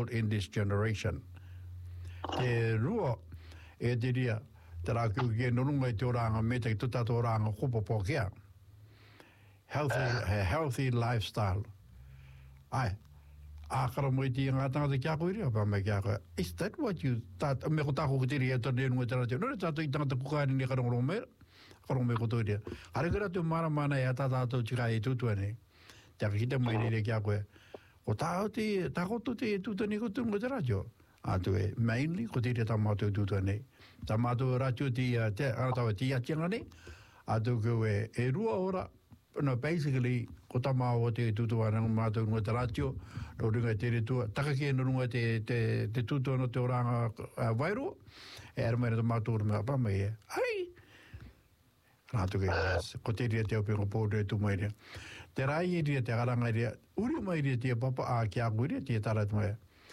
in this generation. Te rua e te ria te rā kiu ki e nurunga i te oranga me te tutato oranga kupo pōkea. Healthy lifestyle. Ai, ākara mo i ti ngā tangata kia koe ria, pa mai kia koe. Is that what you thought? Me ko tāko ki te ria tō nenu e te ratio. Nore tātou i tangata kukaini ni karongoro mea. Karongoro mea koto ria. Hare kera tu mara mana e a tātou tika e tutua nei. Te aki te mai ria kia koe. O tāko te tutua ni koto ngu te ratio. Atu e, mainly, ko te ria tamātou tutua nei. Tamātou ratio ti anatawa ti atianga nei. Atu koe e rua ora. No, basically, ko tamā o te tutua nang mātou nunga te ratio, no runga te retua, taka kia no runga te tutua no te oranga wairo, e aramai na te mātou runga pama e, ai! Rātu kei, ko te ria te opinga pōre tu mai ria. Te rai e ria te aranga ria, uri mai ria te papa a kia kui ria te tarat mai.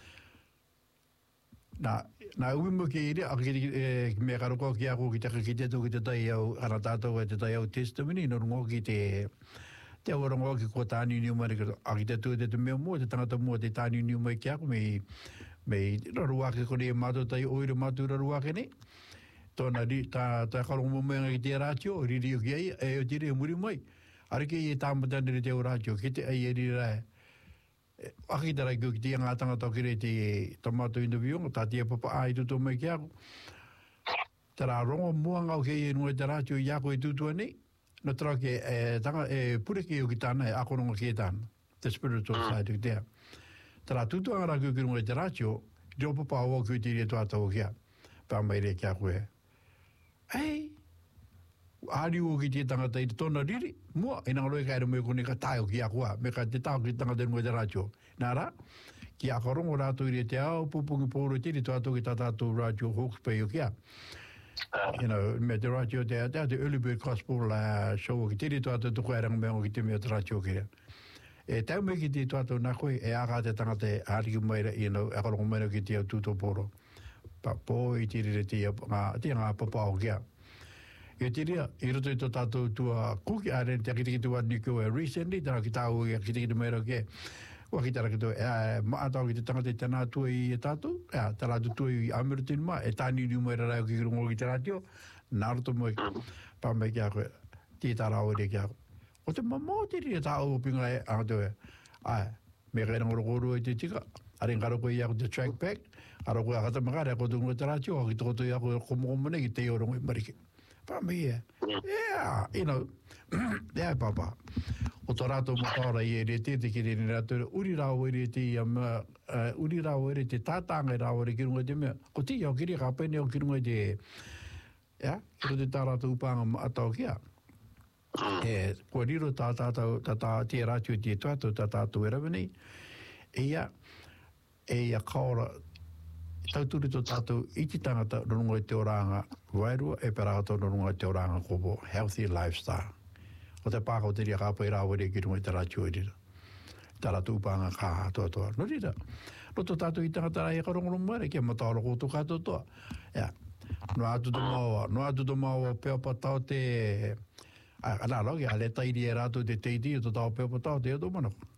Nā uimu ki ria, me karoko ki ako ki taka ki te tu ki te tai au, ana tātou e te tai au testimony, no rungo ki te awarongo ki ko tāni ni umari, a ki te tu te mea mua, te tangata mua te tāni ni umari ki ako, me raruake kone e mātou tai oire mātou raruake ne. Tōna tā karongo mea ki te rātio, riri o ki ai, e o tiri e muri mai. Arike i e tāmatani te o rātio, ki te ai e riri rai. Aki tara ki te ngā tangata kire te tomato interview, tā tia papa ai tutu mai ki ako. Tara rongo mua ngau kei e nua te rātio i ako i tutua nei, no tara ke pureke o ki tāna e ako rongo ki e tāna, the spiritual side o ki tea. Tara tutua ngara ki nua te rātio, reo papa o ki te ria tuata o kia, pā mai rea ki ako e. Ei, ari o ki te tangata i te tōna riri, mua, ina roi ka ere mea kone ka tae o ki a kua, me ka te tau ki tangata i mua te rātio. Nā rā, ki a karongo rātou i te ao, pupungi pōro tiri, tu ato ki tā tātou rātio Hawke's Bay o kia. You know, me te rātio te Early Bird Gospel show o ki tiri, tu ato tuku eranga mea o ki te mea te rātio kia. E tau me ki te tu ato nā koe, e āka te tangata e āriki maira, you know, e karongo maira ki te au tūtō pōro. Pa pō i tiri re te ngā papa o kia. E tiria, i roto i tō tātou tua kuki are, te akitiki tua nikio e recently, tara ki tāu i akitiki tu meira ke, ua ki tara ki tō, maatau ki te tangata i tēnā tua i e tātou, tara tu tua i Ameritin ma, e tāni ni umaira rai o ki kirongo ki te rātio, nā roto moi, pāmei ki a koe, ti tāra o re ki a koe. O te mamau te ria tāu o pinga e, angato e, me kai rangoro koro e te tika, are ngaro koe i ako te track back, aro koe akata makare, ako tungo te rātio, aki toko i ako komokomone ki te orongo i marike. Pāmi e. Yeah, you know. Yeah, papa. O tō rātou mataora i e re te ki re ni rātou, uri rāo e re te uri rāo e re te tātanga e rāo e re kirunga te mea. Ko ti au kiri ka pene o kirunga te, yeah, kiro te tā rātou upanga atau kia. E, ko riro tā tātou, tā te rātou te tuatou, tā tātou e rawanei. E kaora, tauturi tō tātou i te tangata runga i te oranga wairua e perato runga i te oranga kopo healthy lifestyle. O te pākau te ria kāpai rāwari ki runga i te rātio i rira. Tā rātu upanga kā toa toa. No rira. No tō tātou i tangata rai e karongoron mare kia mataora kōtō kātou toa. Yeah. No atu tō maua peo patau te... Anā logi, ale tairi e rātou te teiti o tō tau peo patau te eto manako.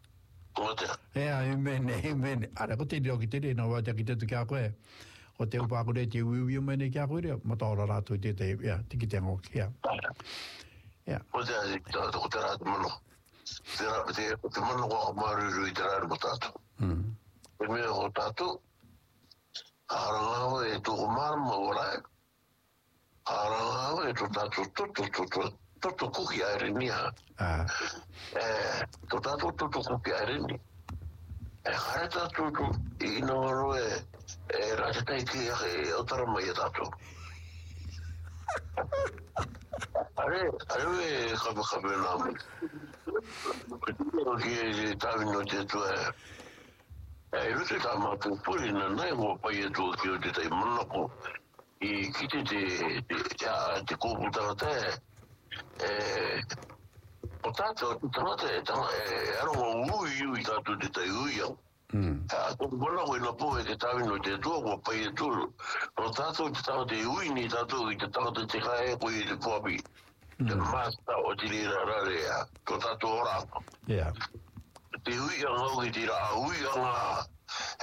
Amen. Ara, ko te reo ki te re, nā wā te ki te tu kia koe. Ko te upako re, te uiu mene kia koe rea, mataora rātou i te tiki te ngō kia. Ko te rātou mano. Te mano ko maruru i te rātou mo tātou. E mea ko tātou, harangau e tōko marama o rai. Harangau e tō tātou toto kuki aere ni ha. Tō tātou toto kuki aere ni. E hare tātou i nōro e rātetai ki e otara mai e tātou. Are e kape nāmi. Ki e tāwino te tua e rute tā mātou puri na nai mo pai e tua ki o te tai manako i kite te kōputanga te o tātou tangata e arongo ui tātou te tai uiau. Tōku mana koe na pōhe te tāwino te tua kua pai e tūru. O tātou te tātou te ui ni tātou i te tangata te kae koe i te puapi. Te māsta o te rira rare a tō tātou orako. Te ui anga o ki te rā ui anga